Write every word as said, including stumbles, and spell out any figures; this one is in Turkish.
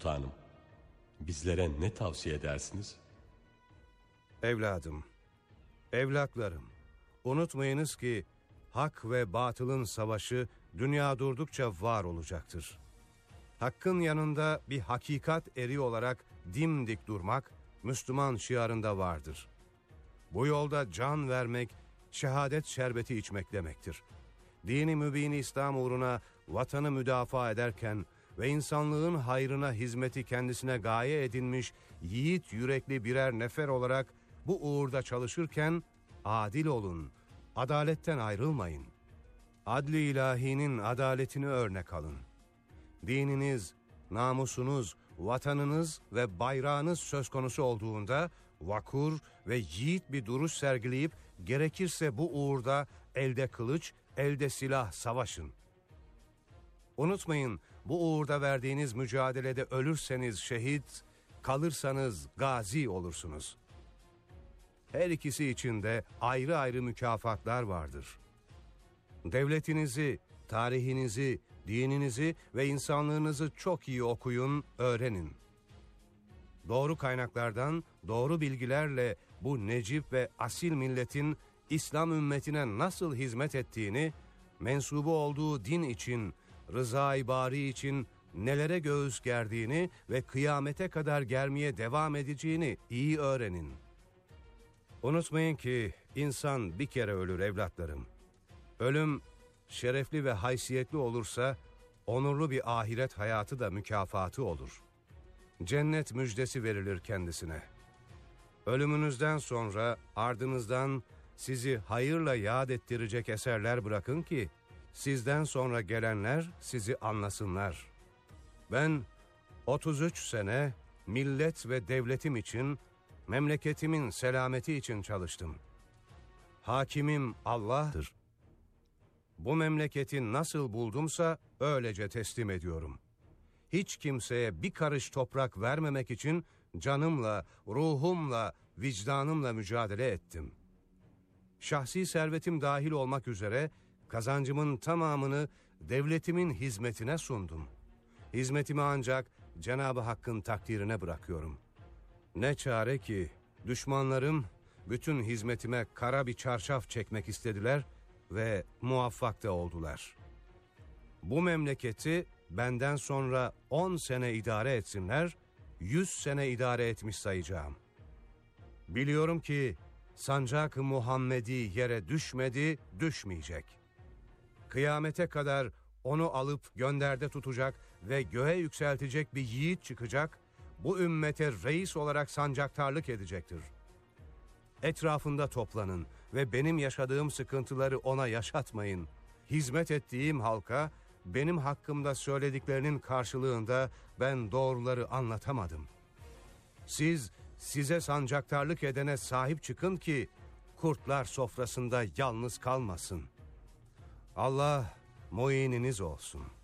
Sultanım, bizlere ne tavsiye edersiniz? Evladım, evlatlarım, unutmayınız ki hak ve batılın savaşı dünya durdukça var olacaktır. Hakkın yanında bir hakikat eri olarak dimdik durmak Müslüman şiarında vardır. Bu yolda can vermek, şehadet şerbeti içmek demektir. Dini mübin-i İslam uğruna vatanı müdafaa ederken ve insanlığın hayrına hizmeti kendisine gaye edinmiş yiğit yürekli birer nefer olarak bu uğurda çalışırken adil olun, adaletten ayrılmayın. Adli ilahinin adaletini örnek alın. Dininiz, namusunuz, vatanınız ve bayrağınız söz konusu olduğunda vakur ve yiğit bir duruş sergileyip gerekirse bu uğurda elde kılıç, elde silah savaşın. Unutmayın, bu uğurda verdiğiniz mücadelede ölürseniz şehit, kalırsanız gazi olursunuz. Her ikisi için de ayrı ayrı mükafatlar vardır. Devletinizi, tarihinizi, dininizi ve insanlığınızı çok iyi okuyun, öğrenin. Doğru kaynaklardan, doğru bilgilerle bu necip ve asil milletin İslam ümmetine nasıl hizmet ettiğini, mensubu olduğu din için, rıza-i bari için nelere göğüs gerdiğini ve kıyamete kadar germeye devam edeceğini iyi öğrenin. Unutmayın ki insan bir kere ölür evlatlarım. Ölüm şerefli ve haysiyetli olursa onurlu bir ahiret hayatı da mükafatı olur. Cennet müjdesi verilir kendisine. Ölümünüzden sonra ardınızdan sizi hayırla yad ettirecek eserler bırakın ki sizden sonra gelenler sizi anlasınlar. Ben otuz üç sene millet ve devletim için, memleketimin selameti için çalıştım. Hakimim Allah'tır. Bu memleketi nasıl buldumsa öylece teslim ediyorum. Hiç kimseye bir karış toprak vermemek için canımla, ruhumla, vicdanımla mücadele ettim. Şahsi servetim dahil olmak üzere kazancımın tamamını devletimin hizmetine sundum. Hizmetimi ancak Cenab-ı Hakk'ın takdirine bırakıyorum. Ne çare ki düşmanlarım bütün hizmetime kara bir çarşaf çekmek istediler ve muvaffak da oldular. Bu memleketi benden sonra on sene idare etsinler, yüz sene idare etmiş sayacağım. Biliyorum ki sancak-ı Muhammedi yere düşmedi, düşmeyecek. Kıyamete kadar onu alıp gönderde tutacak ve göğe yükseltecek bir yiğit çıkacak, bu ümmete reis olarak sancaktarlık edecektir. Etrafında toplanın ve benim yaşadığım sıkıntıları ona yaşatmayın. Hizmet ettiğim halka benim hakkımda söylediklerinin karşılığında ben doğruları anlatamadım. Siz size sancaktarlık edene sahip çıkın ki kurtlar sofrasında yalnız kalmasın. Allah muininiz olsun.